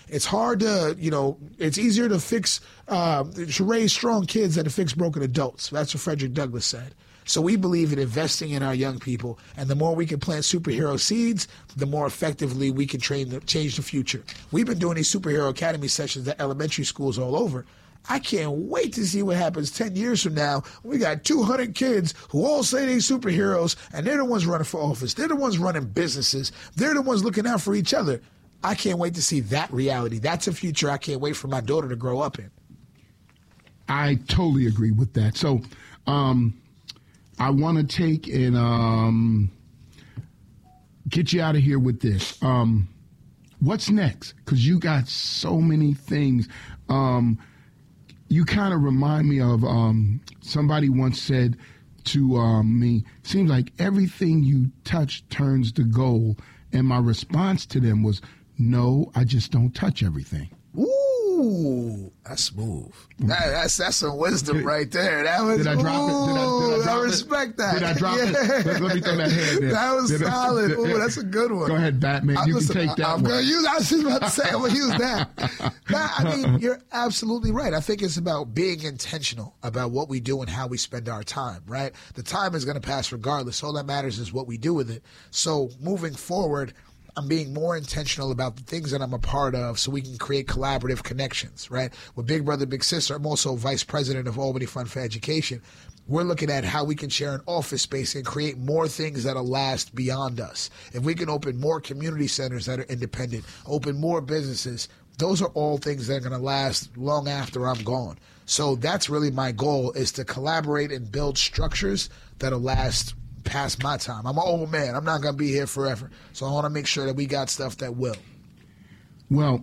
It's hard to, it's easier to to raise strong kids than to fix broken adults. That's what Frederick Douglass said. So we believe in investing in our young people, and the more we can plant superhero seeds, the more effectively we can change the future. We've been doing these superhero academy sessions at elementary schools all over. I can't wait to see what happens 10 years from now. We got 200 kids who all say they're superheroes, and they're the ones running for office. They're the ones running businesses. They're the ones looking out for each other. I can't wait to see that reality. That's a future I can't wait for my daughter to grow up in. I totally agree with that. So, I want to take and get you out of here with this. What's next? Because you got so many things. You kind of remind me of somebody once said to me, seems like everything you touch turns to gold. And my response to them was, no, I just don't touch everything. Ooh, that's smooth. That's some wisdom right there. That was. Did I drop it? Did I drop I respect that. Did I drop it? Let me throw that hand there. That was solid. Ooh, that's a good one. Go ahead, Batman. You can take that one. I was just about to say, I'm going to use that. I mean, you're absolutely right. I think it's about being intentional about what we do and how we spend our time, right? The time is going to pass regardless. All that matters is what we do with it. So moving forward, I'm being more intentional about the things that I'm a part of so we can create collaborative connections, right? With Big Brother, Big Sister, I'm also vice president of Albany Fund for Education. We're looking at how we can share an office space and create more things that'll last beyond us. If we can open more community centers that are independent, open more businesses, those are all things that are going to last long after I'm gone. So that's really my goal, is to collaborate and build structures that'll last past my time. I'm an old man. I'm not going to be here forever. So I want to make sure that we got stuff that will. Well,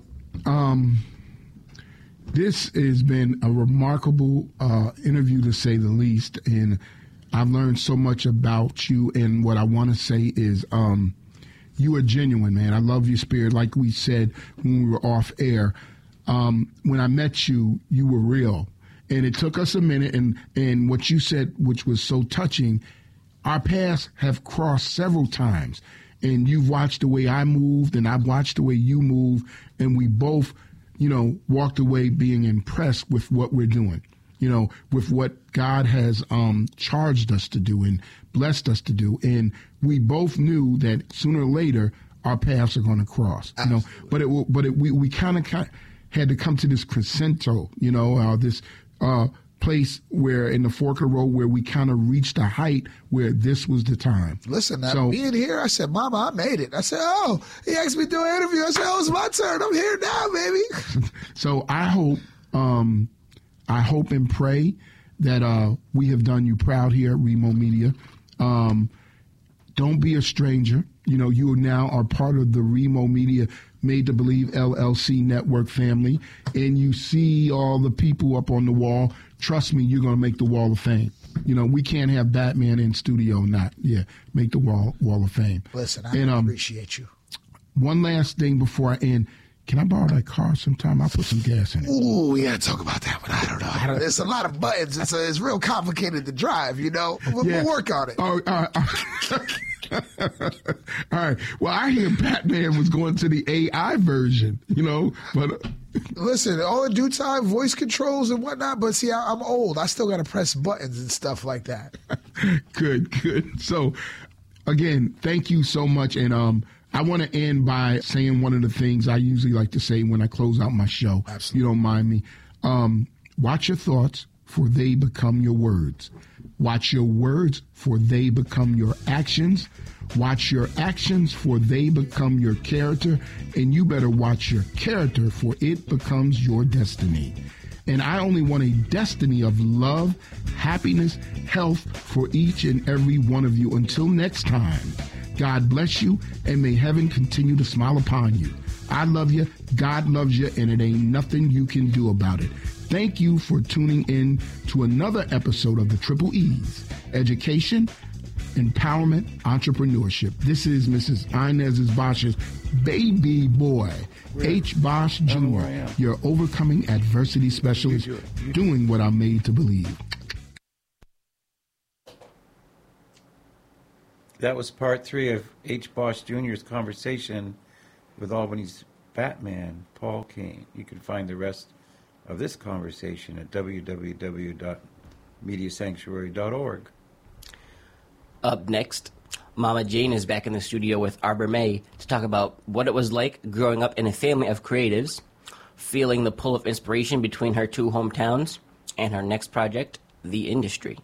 this has been a remarkable interview, to say the least. And I've learned so much about you. And what I want to say is you are genuine, man. I love your spirit. Like we said when we were off air, when I met you, you were real. And it took us a minute. And what you said, which was so touching, our paths have crossed several times, and you've watched the way I moved, and I've watched the way you move, and we both, walked away being impressed with what we're doing, with what God has charged us to do and blessed us to do. And we both knew that sooner or later our paths are going to cross, we kind of had to come to this crescendo, this place where in the fork of the road where we kind of reached a height where this was the time. Listen, being here, I said, Mama, I made it. I said, oh, he asked me to do an interview. I said, oh, it's my turn. I'm here now, baby. So I hope and pray that we have done you proud here at Remo Media. Don't be a stranger. You now are part of the Remo Media Made to Believe LLC network family, and you see all the people up on the wall. Trust me, you're going to make the Wall of Fame. We can't have Batman in studio not. Yeah, make the Wall of Fame. Listen, I appreciate you. One last thing before I end. Can I borrow that car sometime? I'll put some gas in it. Ooh, we got to talk about that, but I don't know. There's a lot of buttons. It's real complicated to drive, We'll work on it. Oh, all right. Well, I hear Batman was going to the AI version, but listen, all in due time, voice controls and whatnot. But see, I'm old. I still got to press buttons and stuff like that. Good. So, again, thank you so much. And I want to end by saying one of the things I usually like to say when I close out my show. Absolutely. If you don't mind me. Watch your thoughts, for they become your words. Watch your words, for they become your actions. Watch your actions, for they become your character. And you better watch your character, for it becomes your destiny. And I only want a destiny of love, happiness, health for each and every one of you. Until next time, God bless you, and may heaven continue to smile upon you. I love you, God loves you, and it ain't nothing you can do about it. Thank you for tuning in to another episode of the Triple E's: Education, Empowerment, Entrepreneurship. This is Mrs. Inez Bosch's baby boy, H. Bosch Jr., your overcoming adversity specialist, doing what I'm made to believe. That was part 3 of H. Bosch Jr.'s conversation with Albany's Batman Paul Kane. You can find the rest of this conversation at www.mediasanctuary.org. Up next, Mama Jane is back in the studio with Arbor May to talk about what it was like growing up in a family of creatives, feeling the pull of inspiration between her two hometowns, and her next project, The Industry.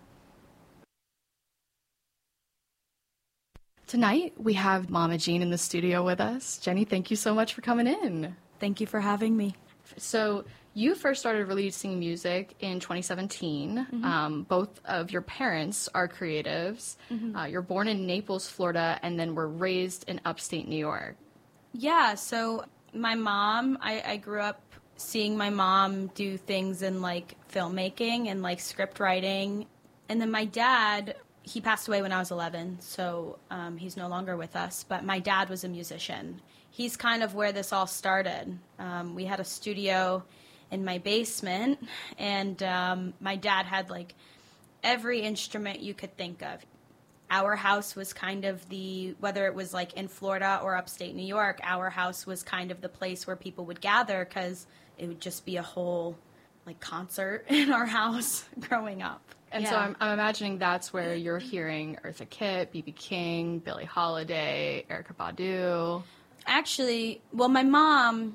Tonight, we have Mama Jean in the studio with us. Jenny, thank you so much for coming in. Thank you for having me. So, you first started releasing music in 2017. Mm-hmm. Both of your parents are creatives. Mm-hmm. You're born in Naples, Florida, and then were raised in upstate New York. Yeah, so my mom, I grew up seeing my mom do things in, like, filmmaking and, like, script writing. And then my dad, he passed away when I was 11, so he's no longer with us. But my dad was a musician. He's kind of where this all started. We had a studio in my basement, and my dad had, like, every instrument you could think of. Our house was kind of whether it was, like, in Florida or upstate New York, our house was kind of the place where people would gather because it would just be a whole, like, concert in our house growing up. And so I'm imagining that's where you're hearing Eartha Kitt, B.B. King, Billie Holiday, Erykah Badu. Actually, well, my mom,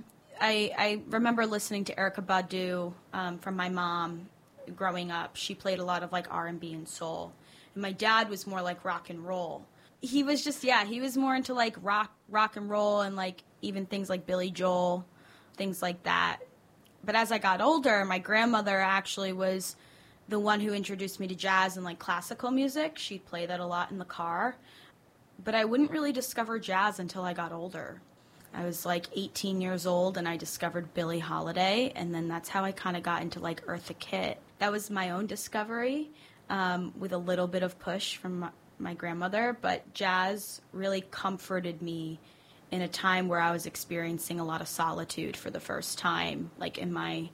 I remember listening to Erykah Badu from my mom growing up. She played a lot of, like, R&B and soul. And my dad was more like rock and roll. He was just, he was more into, like, rock and roll and, like, even things like Billy Joel, things like that. But as I got older, my grandmother actually was the one who introduced me to jazz and, like, classical music. She'd play that a lot in the car. But I wouldn't really discover jazz until I got older. I was, like, 18 years old, and I discovered Billie Holiday, and then that's how I kind of got into, like, Eartha Kitt. That was my own discovery, with a little bit of push from my grandmother, but jazz really comforted me in a time where I was experiencing a lot of solitude for the first time, like, in my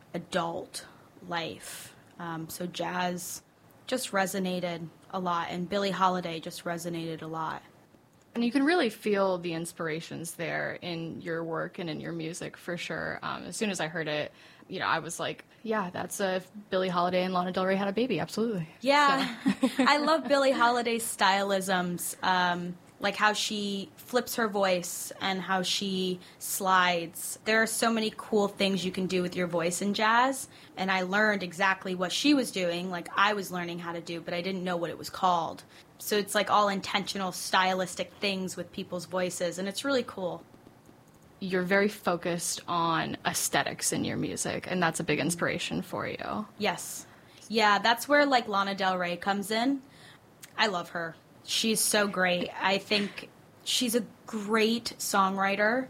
adult life. So jazz just resonated a lot, and Billie Holiday just resonated a lot. And you can really feel the inspirations there in your work and in your music, for sure. As soon as I heard it, I was like, yeah, that's if Billie Holiday and Lana Del Rey had a baby, absolutely. Yeah, so. I love Billie Holiday's stylisms, like how she flips her voice and how she slides. There are so many cool things you can do with your voice in jazz, and I learned exactly what she was doing, like I was learning how to do, but I didn't know what it was called. So it's like all intentional stylistic things with people's voices, and it's really cool. You're very focused on aesthetics in your music, and that's a big inspiration for you. Yes. Yeah, that's where, like, Lana Del Rey comes in. I love her. She's so great. I think she's a great songwriter.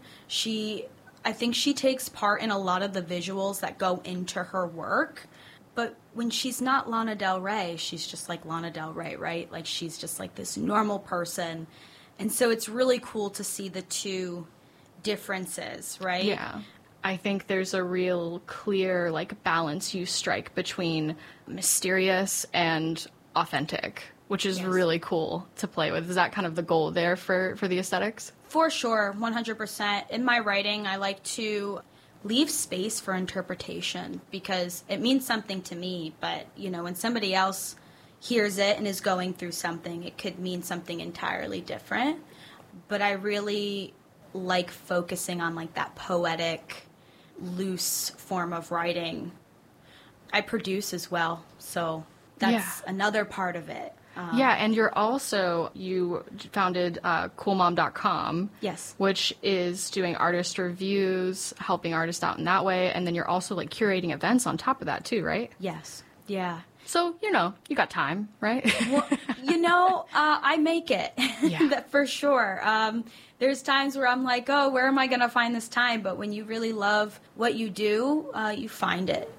I think she takes part in a lot of the visuals that go into her work. But when she's not Lana Del Rey, she's just like Lana Del Rey, right? Like, she's just like this normal person. And so it's really cool to see the two differences, right? Yeah. I think there's a real clear, like, balance you strike between mysterious and authentic, which is really cool to play with. Is that kind of the goal there for the aesthetics? For sure, 100%. In my writing, I like to leave space for interpretation because it means something to me, but, when somebody else hears it and is going through something, it could mean something entirely different. But I really like focusing on, like, that poetic, loose form of writing. I produce as well, so that's another part of it. And you founded coolmom.com. Yes. Which is doing artist reviews, helping artists out in that way, and then you're also, like, curating events on top of that too, right? Yes. Yeah. So, you got time, right? Well, I make it. Yeah. For sure. There's times where I'm like, oh, where am I going to find this time? But when you really love what you do, you find it.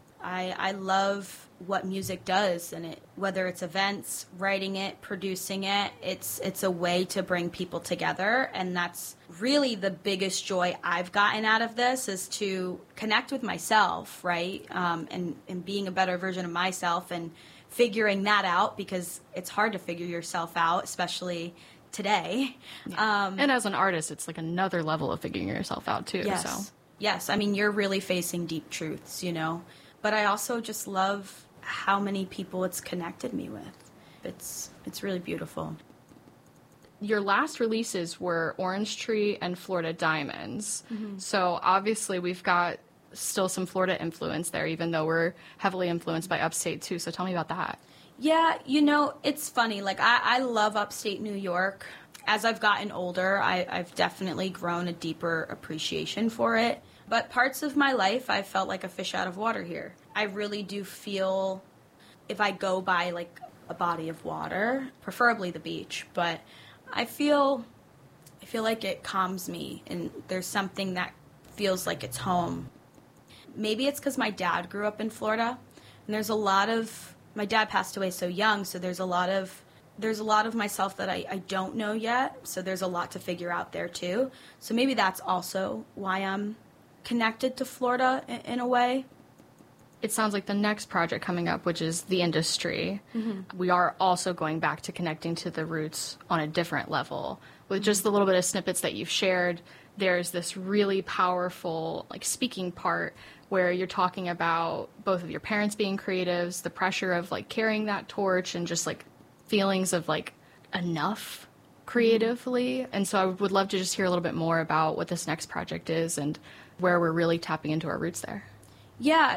I love what music does, and whether it's events, writing it, producing it, it's a way to bring people together, and that's really the biggest joy I've gotten out of this, is to connect with myself, right, and being a better version of myself and figuring that out, because it's hard to figure yourself out, especially today. And as an artist, it's like another level of figuring yourself out too. Yes. So Yes, I mean, you're really facing deep truths, But I also just love how many people it's connected me with. It's really beautiful. your last releases were Orange Tree and Florida Diamonds. Mm-hmm. So obviously we've got still some Florida influence there, even though we're heavily influenced by upstate too. So tell me about that. Yeah, it's funny. Like, I love upstate New York. As I've gotten older, I've definitely grown a deeper appreciation for it. But parts of my life, I felt like a fish out of water here. I really do feel, if I go by, like, a body of water, preferably the beach, but I feel like it calms me, and there's something that feels like it's home. Maybe it's because my dad grew up in Florida, and there's a lot of, my dad passed away so young, so there's a lot of myself that I don't know yet, so there's a lot to figure out there too. So maybe that's also why I'm connected to Florida in a way. It sounds like the next project coming up, which is The Industry, we are also going back to connecting to the roots on a different level. With just the little bit of snippets that you've shared, there's this really powerful, like, speaking part where you're talking about both of your parents being creatives, the pressure of, like, carrying that torch, and just, like, feelings of, like, enough creatively. And so I would love to just hear a little bit more about what this next project is and where we're really tapping into our roots there. Yeah,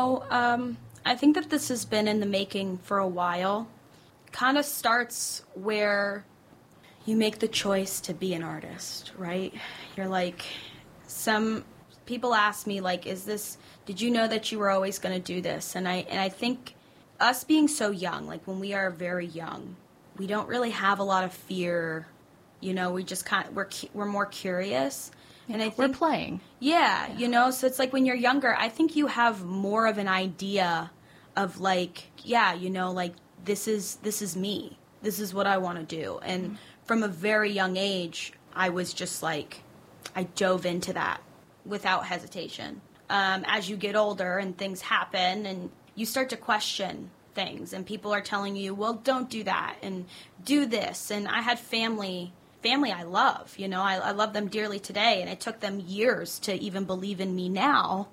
I think that this has been in the making for a while. Kind of starts where you make the choice to be an artist, right? You're like, some people ask me, like, did you know that you were always going to do this? And I think us being so young, like, when we are very young, we don't really have a lot of fear. We just we're more curious. And I think, we're playing. Yeah, so it's like when you're younger, I think you have more of an idea of, like, like, this is me. This is what I want to do. And from a very young age, I was just like, I dove into that without hesitation. As you get older and things happen and you start to question things and people are telling you, well, don't do that and do this. And I had family I love, I love them dearly today, and it took them years to even believe in me now,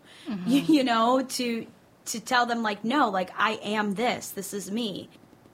to tell them, like, no, like, I am this is me.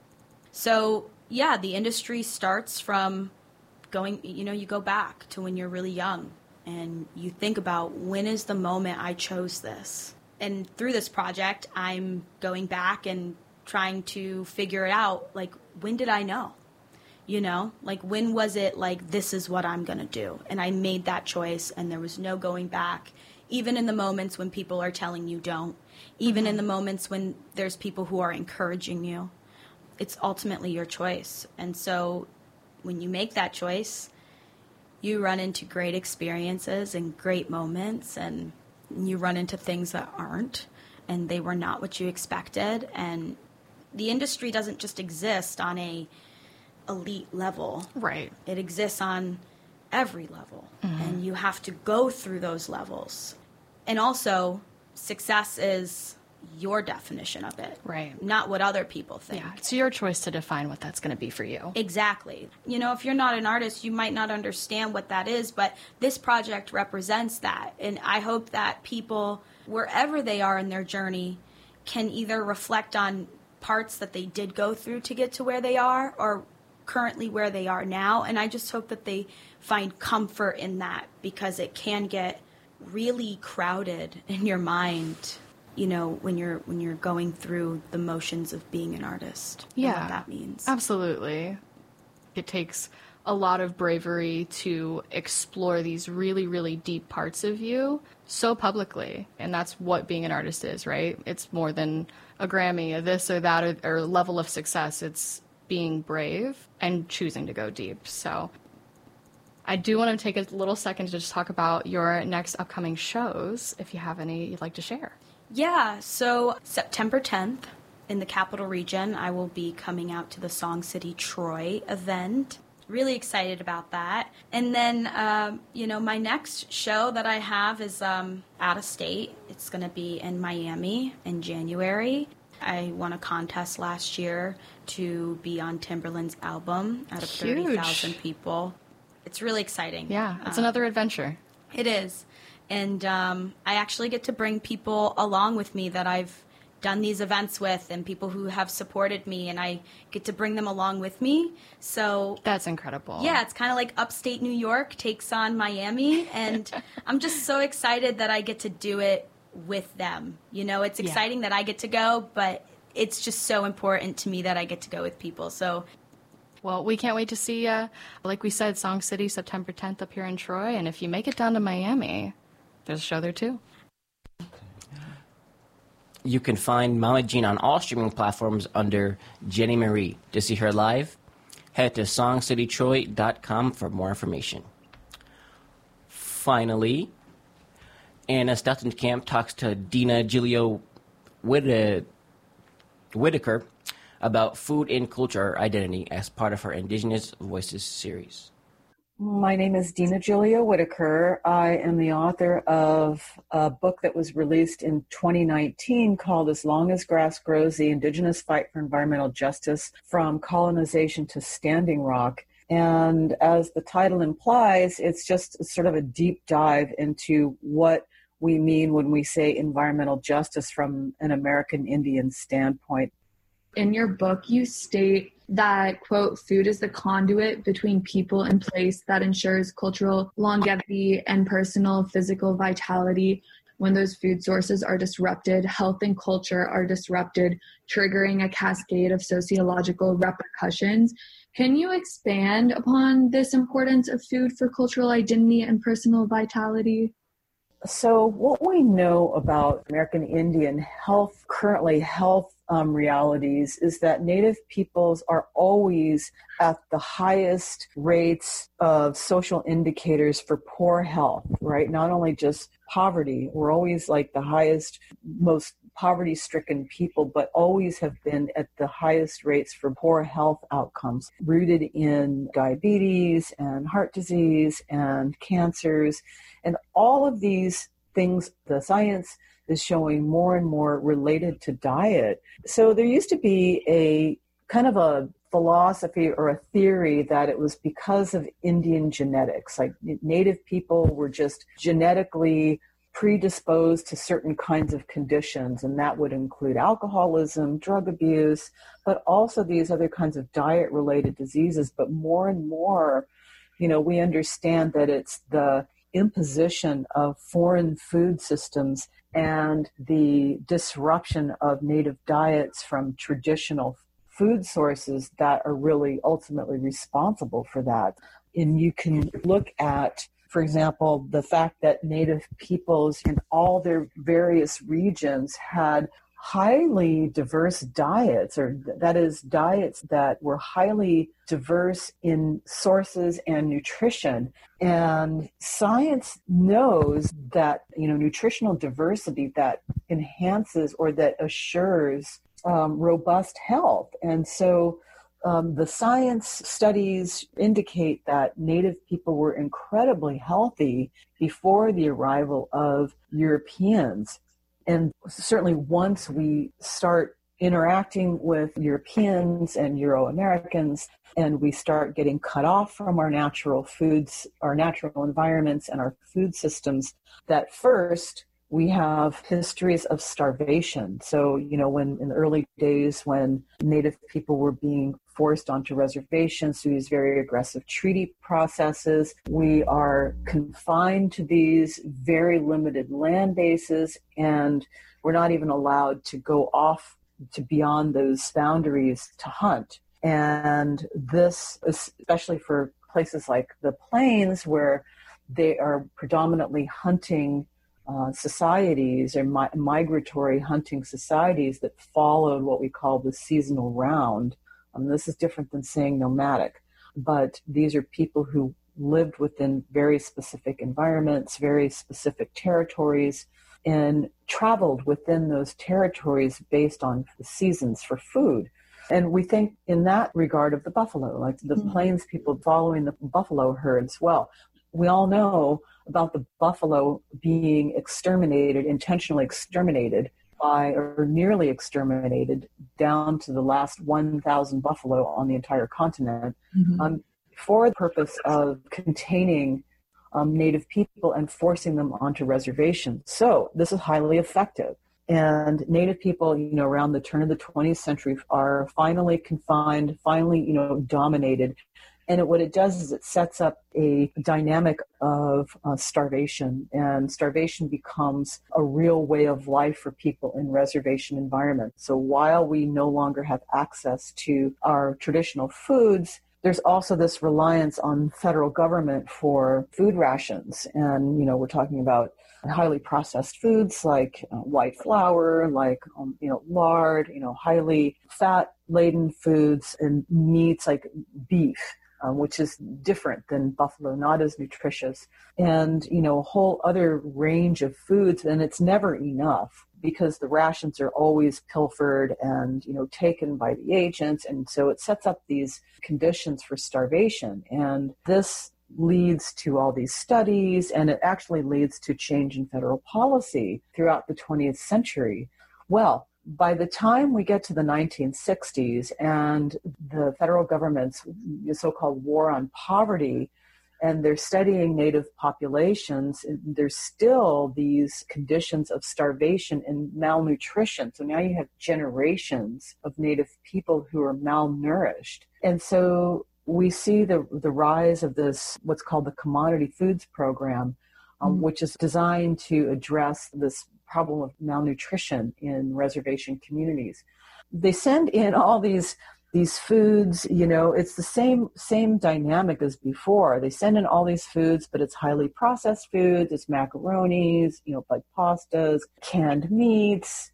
So yeah, the industry starts from going, you go back to when you're really young and you think about, when is the moment I chose this? And through this project, I'm going back and trying to figure it out, like, when did I know? Like, when was it like, this is what I'm going to do? And I made that choice, and there was no going back, even in the moments when people are telling you don't, even in the moments when there's people who are encouraging you. It's ultimately your choice. And so when you make that choice, you run into great experiences and great moments, and you run into things that aren't, and they were not what you expected. And the industry doesn't just exist on a elite level. Right. It exists on every level, and you have to go through those levels. And also, success is your definition of it. Right. Not what other people think. Yeah, it's your choice to define what that's going to be for you. Exactly. If you're not an artist, you might not understand what that is, but this project represents that. And I hope that people, wherever they are in their journey, can either reflect on parts that they did go through to get to where they are, or currently where they are now. And I just hope that they find comfort in that, because it can get really crowded in your mind, when you're going through the motions of being an artist. Yeah, and what that means. Absolutely. It takes a lot of bravery to explore these really, really deep parts of you so publicly. And that's what being an artist is, right? It's more than a Grammy, or this or that, or level of success. It's being brave and choosing to go deep. So I do want to take a little second to just talk about your next upcoming shows, if you have any you'd like to share. Yeah, so September 10th in the Capital Region, I will be coming out to the Song City Troy event. Really excited about that. And then, my next show that I have is out of state. It's going to be in Miami in January. I won a contest last year to be on Timbaland's album out of 30,000 people. It's really exciting. Yeah, it's another adventure. It is. And I actually get to bring people along with me that I've done these events with, and people who have supported me, and I get to bring them along with me. So that's incredible. Yeah, it's kind of like upstate New York takes on Miami, and I'm just so excited that I get to do it with them. You know, it's exciting that I get to go, but it's just so important to me that I get to go with people. So, well, we can't wait to see, like we said, Song City, September 10th up here in Troy, and if you make it down to Miami, there's a show there too. You can find Mama Jean on all streaming platforms under Jenny Marie. To see her live, head to songcitytroy.com for more information. Finally, Anna Steltenkamp talks to Dina Gilio Whitaker about food and culture identity as part of her Indigenous Voices series. My name is Dina Gilio Whitaker. I am the author of a book that was released in 2019 called As Long as Grass Grows, The Indigenous Fight for Environmental Justice from Colonization to Standing Rock. And as the title implies, it's just sort of a deep dive into what we mean when we say environmental justice from an American Indian standpoint. In your book, you state that, quote, food is the conduit between people and place that ensures cultural longevity and personal physical vitality. When those food sources are disrupted, health and culture are disrupted, triggering a cascade of sociological repercussions. Can you expand upon this importance of food for cultural identity and personal vitality? So what we know about American Indian health, currently health realities, is that Native peoples are always at the highest rates of social indicators for poor health, right? Not only just poverty, we're always like the highest, most poverty-stricken people, but always have been at the highest rates for poor health outcomes, rooted in diabetes and heart disease and cancers. And all of these things, the science is showing more and more related to diet. So there used to be a kind of a philosophy or a theory that it was because of Indian genetics, like Native people were just genetically predisposed to certain kinds of conditions, and that would include alcoholism, drug abuse, but also these other kinds of diet-related diseases. But more and more, we understand that it's the imposition of foreign food systems and the disruption of native diets from traditional food sources that are really ultimately responsible for that. And you can look at, for example, the fact that Native peoples in all their various regions had highly diverse diets, or that is diets that were highly diverse in sources and nutrition. And science knows that, nutritional diversity that enhances or that assures robust health. And so the science studies indicate that Native people were incredibly healthy before the arrival of Europeans. And certainly once we start interacting with Europeans and Euro-Americans, and we start getting cut off from our natural foods, our natural environments, and our food systems, that first we have histories of starvation. So, when in the early days when Native people were being forced onto reservations through these very aggressive treaty processes, we are confined to these very limited land bases, and we're not even allowed to go off to beyond those boundaries to hunt. And this, especially for places like the plains where they are predominantly hunting societies or migratory hunting societies that followed what we call the seasonal round. This is different than saying nomadic, but these are people who lived within very specific environments, very specific territories, and traveled within those territories based on the seasons for food. And we think in that regard of the buffalo, like the plains people following the buffalo herds. Well, we all know about the buffalo being exterminated, intentionally exterminated by or nearly exterminated down to the last 1,000 buffalo on the entire continent, for the purpose of containing Native people and forcing them onto reservations. So this is highly effective. And Native people, around the turn of the 20th century are finally confined, dominated. And what it does is it sets up a dynamic of starvation, and starvation becomes a real way of life for people in reservation environments. So while we no longer have access to our traditional foods, there's also this reliance on federal government for food rations. And, we're talking about highly processed foods like white flour, like, lard, highly fat-laden foods and meats like beef, which is different than buffalo, not as nutritious, and, a whole other range of foods. And it's never enough because the rations are always pilfered and, taken by the agents. And so it sets up these conditions for starvation. And this leads to all these studies, and it actually leads to change in federal policy throughout the 20th century. Well, by the time we get to the 1960s and the federal government's so-called war on poverty, and they're studying Native populations, there's still these conditions of starvation and malnutrition. So now you have generations of Native people who are malnourished. And so we see the rise of this, what's called the Commodity Foods Program, which is designed to address this problem of malnutrition in reservation communities. They send in all these foods, it's the same dynamic as before. They send in all these foods, but it's highly processed foods. It's macaronis, like pastas, canned meats,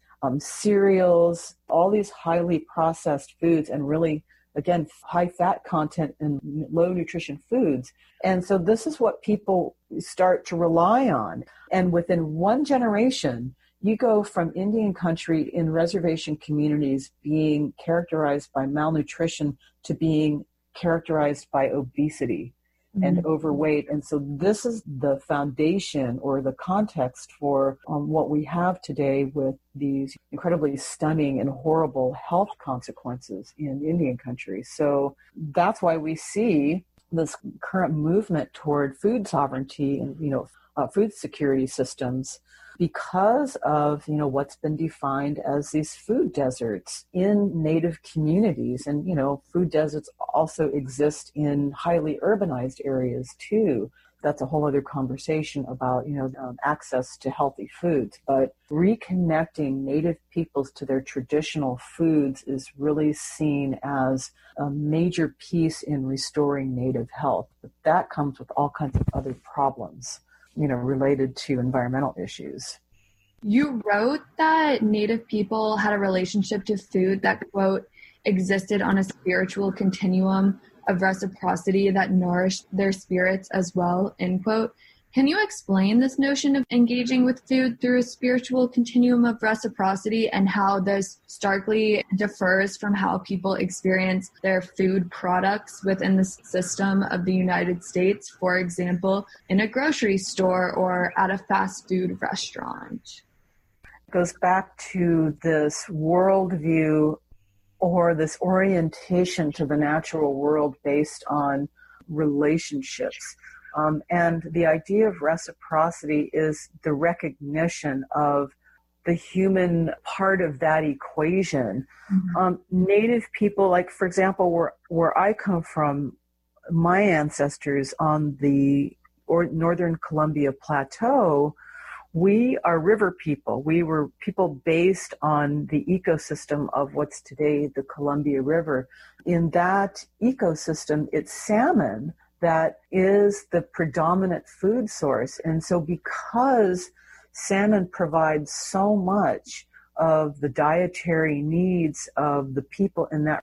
cereals, all these highly processed foods, and really, again, high fat content and low nutrition foods. And so this is what people start to rely on. And within one generation, you go from Indian country in reservation communities being characterized by malnutrition to being characterized by obesity and overweight. And so this is the foundation or the context for what we have today with these incredibly stunning and horrible health consequences in Indian country. So that's why we see this current movement toward food sovereignty and, food security systems, because of, what's been defined as these food deserts in Native communities. And, food deserts also exist in highly urbanized areas too. That's a whole other conversation about, access to healthy foods. But reconnecting Native peoples to their traditional foods is really seen as a major piece in restoring Native health. But that comes with all kinds of other problems, related to environmental issues. You wrote that Native people had a relationship to food that, quote, existed on a spiritual continuum of reciprocity that nourished their spirits as well, end quote. Can you explain this notion of engaging with food through a spiritual continuum of reciprocity and how this starkly differs from how people experience their food products within the system of the United States, for example, in a grocery store or at a fast food restaurant? It goes back to this worldview or this orientation to the natural world based on relationships. And the idea of reciprocity is the recognition of the human part of that equation. Native people, like, for example, where I come from, my ancestors on the Northern Columbia Plateau, we are river people. We were people based on the ecosystem of what's today the Columbia River. In that ecosystem, it's salmon that is the predominant food source. And so because salmon provides so much of the dietary needs of the people in that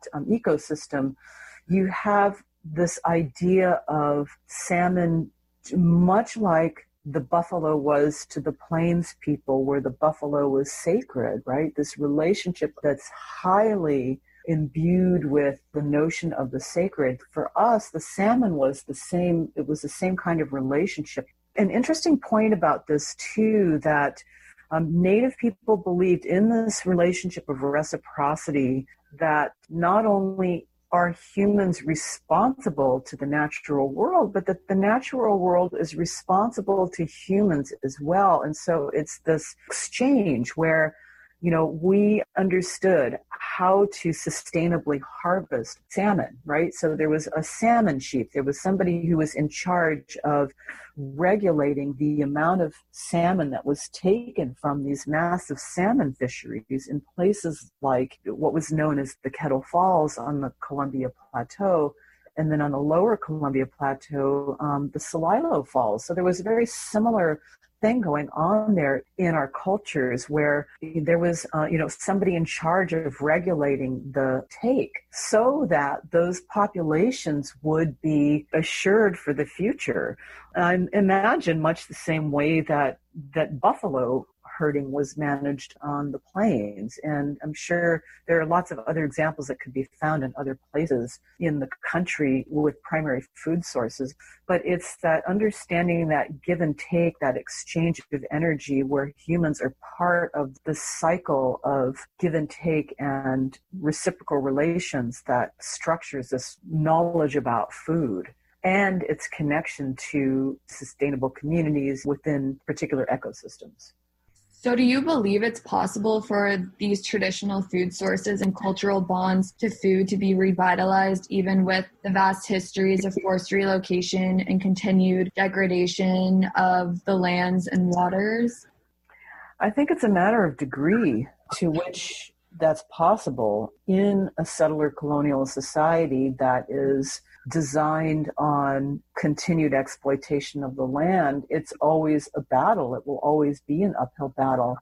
ecosystem, you have this idea of salmon much like the buffalo was to the plains people, where the buffalo was sacred, right? This relationship that's highly imbued with the notion of the sacred. For us, the salmon was the same. It was the same kind of relationship. An interesting point about this too, that Native people believed in this relationship of reciprocity, that not only are humans responsible to the natural world, but that the natural world is responsible to humans as well. And so it's this exchange where, we understood how to sustainably harvest salmon, right? So there was a salmon chief. There was somebody who was in charge of regulating the amount of salmon that was taken from these massive salmon fisheries in places like what was known as the Kettle Falls on the Columbia Plateau, and then on the lower Columbia Plateau, the Celilo Falls. So there was a very similar thing going on there in our cultures, where there was, somebody in charge of regulating the take so that those populations would be assured for the future. I imagine much the same way that buffalo herding was managed on the plains. And I'm sure there are lots of other examples that could be found in other places in the country with primary food sources. But it's that understanding, that give and take, that exchange of energy, where humans are part of the cycle of give and take and reciprocal relations that structures this knowledge about food and its connection to sustainable communities within particular ecosystems. So do you believe it's possible for these traditional food sources and cultural bonds to food to be revitalized, even with the vast histories of forced relocation and continued degradation of the lands and waters? I think it's a matter of degree to which that's possible in a settler colonial society that is designed on continued exploitation of the land. It's always a battle. It will always be an uphill battle.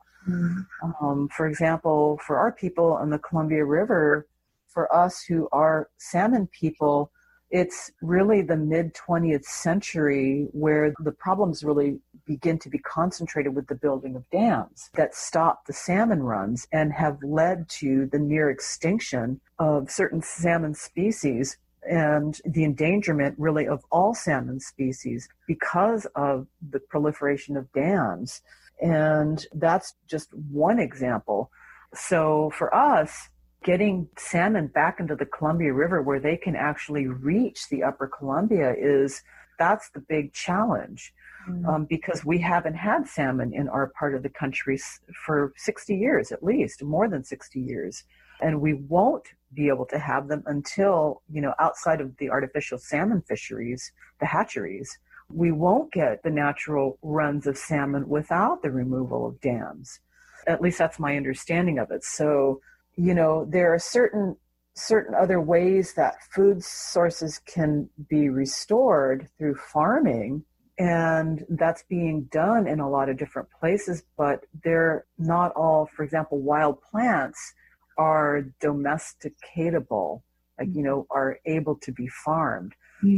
For example, for our people on the Columbia River, for us who are salmon people, it's really the mid-20th century where the problems really begin to be concentrated with the building of dams that stop the salmon runs and have led to the near extinction of certain salmon species and the endangerment really of all salmon species because of the proliferation of dams. And that's just one example. So for us, getting salmon back into the Columbia River where they can actually reach the upper Columbia that's the big challenge. Because we haven't had salmon in our part of the country for 60 years, at least, more than 60 years. And we won't be able to have them until, outside of the artificial salmon fisheries, the hatcheries, we won't get the natural runs of salmon without the removal of dams. At least that's my understanding of it. So, there are certain other ways that food sources can be restored through farming. And that's being done in a lot of different places, but they're not all, for example, wild plants are domesticatable, are able to be farmed.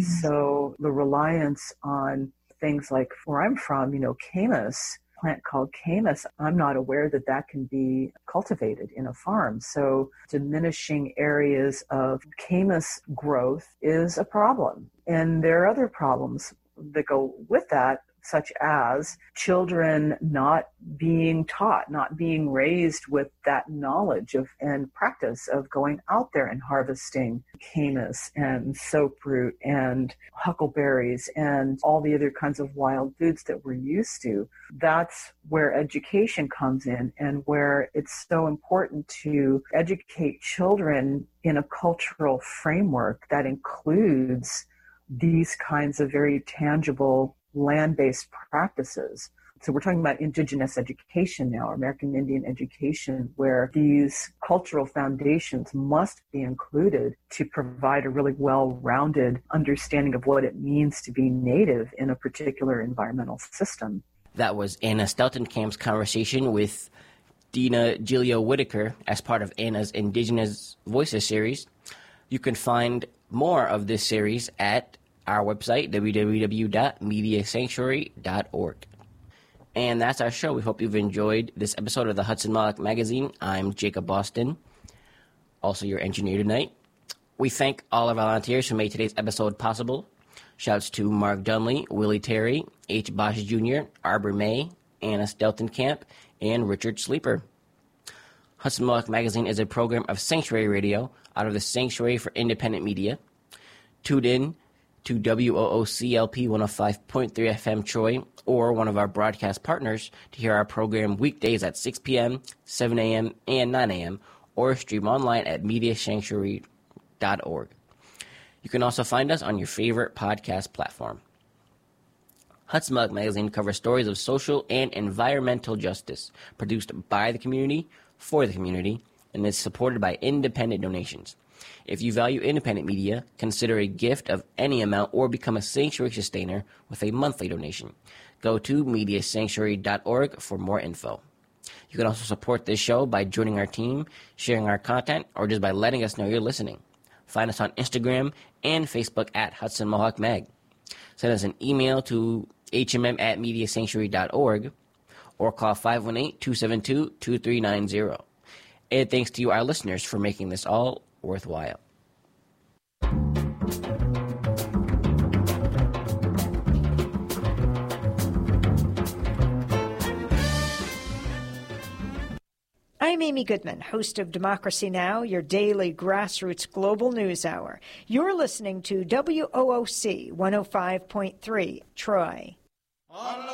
So the reliance on things like where I'm from, camas, plant called camas, I'm not aware that can be cultivated in a farm. So diminishing areas of camas growth is a problem. And there are other problems that go with that, such as children not being taught, not being raised with that knowledge of and practice of going out there and harvesting camas and soaproot and huckleberries and all the other kinds of wild foods that we're used to. That's where education comes in, and where it's so important to educate children in a cultural framework that includes these kinds of very tangible land-based practices. So we're talking about indigenous education now, American Indian education, where these cultural foundations must be included to provide a really well-rounded understanding of what it means to be native in a particular environmental system. That was Anna Steltenkamp's conversation with Dina Gilio Whitaker as part of Anna's Indigenous Voices series. You can find more of this series at our website, www.mediasanctuary.org. And that's our show. We hope you've enjoyed this episode of the Hudson Mohawk Magazine. I'm Jacob Boston, also your engineer tonight. We thank all our volunteers who made today's episode possible. Shouts to Mark Dunley, Willie Terry, H. Bosch Jr., Arbor May, Anna Steltenkamp and Richard Sleeper. Hudson Mohawk Magazine is a program of Sanctuary Radio out of the Sanctuary for Independent Media. Tune in to WOOCLP 105.3 FM Troy or one of our broadcast partners to hear our program weekdays at 6 p.m., 7 a.m., and 9 a.m., or stream online at mediasanctuary.org. You can also find us on your favorite podcast platform. Hudson Mohawk Magazine covers stories of social and environmental justice, produced by the community, for the community, and is supported by independent donations. If you value independent media, consider a gift of any amount or become a Sanctuary sustainer with a monthly donation. Go to mediasanctuary.org for more info. You can also support this show by joining our team, sharing our content, or just by letting us know you're listening. Find us on Instagram and Facebook at Hudson Mohawk Mag. Send us an email to hmm@mediasanctuary.org or call 518-272-2390. And thanks to you, our listeners, for making this all worthwhile. I'm Amy Goodman, host of Democracy Now!, your daily grassroots global news hour. You're listening to WOOC 105.3 Troy.